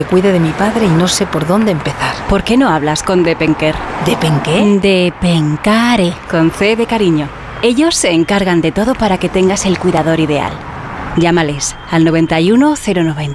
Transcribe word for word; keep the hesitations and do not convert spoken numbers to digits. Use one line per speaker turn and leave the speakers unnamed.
Cuide de mi padre y no sé por dónde empezar.
¿Por qué no hablas con Depenker?
¿Depenqué?
Depencare, con C de cariño. Ellos se encargan de todo para que tengas el cuidador ideal. Llámales al noventa y uno cero noventa.